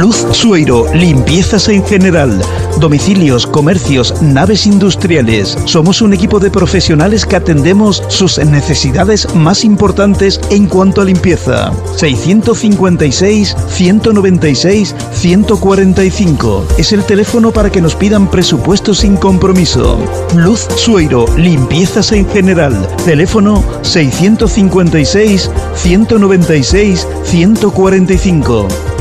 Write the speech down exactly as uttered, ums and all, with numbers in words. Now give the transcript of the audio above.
Luz Sueiro, limpiezas en general, domicilios, comercios, naves industriales. Somos un equipo de profesionales que atendemos sus necesidades más importantes en cuanto a limpieza. seiscientos cincuenta y seis, ciento noventa y seis, ciento cuarenta y cinco. Es el teléfono para que nos pidan presupuesto sin compromiso. Luz Sueiro, limpiezas en general. Teléfono seiscientos cincuenta y seis, ciento noventa y seis, ciento cuarenta y cinco.